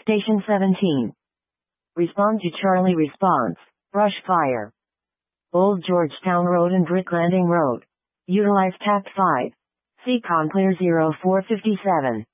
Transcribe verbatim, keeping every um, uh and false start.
Station seventeen. Respond to Charlie response. Brush fire. Old Georgetown Road and Brick Landing Road. Utilize tact five. Seacon clear zero four five seven.